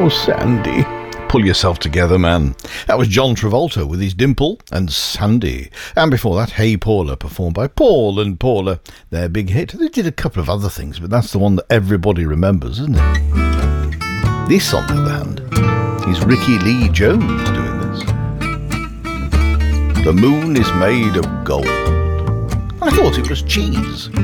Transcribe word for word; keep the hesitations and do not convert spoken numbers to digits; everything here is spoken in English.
Oh, Sandy. Pull yourself together, man. That was John Travolta with his Dimple and Sandy. And before that, Hey Paula, performed by Paul and Paula. Their big hit. They did a couple of other things, but that's the one that everybody remembers, isn't it? This, on the other hand, is Ricky Lee Jones doing this. The moon is made of gold. I thought it was cheese.